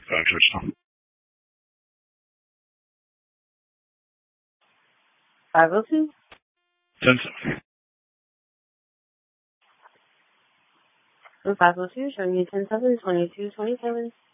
touchdown. 502? 10-7. 502, showing you 10-7, 22-27.